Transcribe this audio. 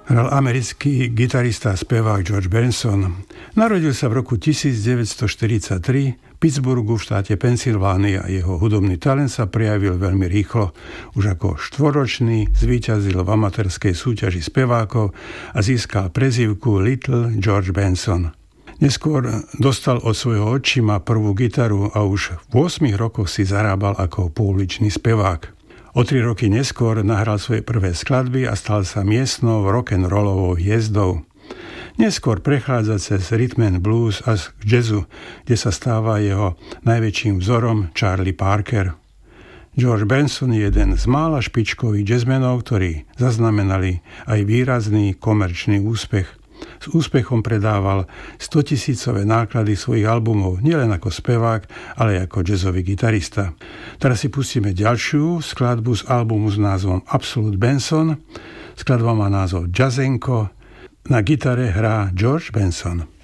hral americký gitarista a spevák George Benson. Narodil sa v roku 1943 v Pittsburghu v štáte Pensylvánia. Jeho hudobný talent sa prejavil veľmi rýchlo. Už ako 4-ročný zvíťazil v amatérskej súťaži spevákov a získal prezývku Little George Benson. Neskôr dostal od svojho otčima prvú gitaru a už v 8 rokoch si zarábal ako pouličný spevák. O 3 roky neskôr nahral svoje prvé skladby a stal sa miestnou rock'n'rollovou hviezdou. Neskôr prechádza cez rhythm and blues až k jazzu, kde sa stáva jeho najväčším vzorom Charlie Parker. George Benson je jeden z mála špičkových jazzmenov, ktorí zaznamenali aj výrazný komerčný úspech. S úspechom predával 100-tisícové náklady svojich albumov nielen ako spevák, ale aj ako jazzový gitarista. Teraz si pustíme ďalšiu skladbu z albumu s názvom Absolute Benson. Skladba má názov Jazzenko. Na gitare hrá George Benson.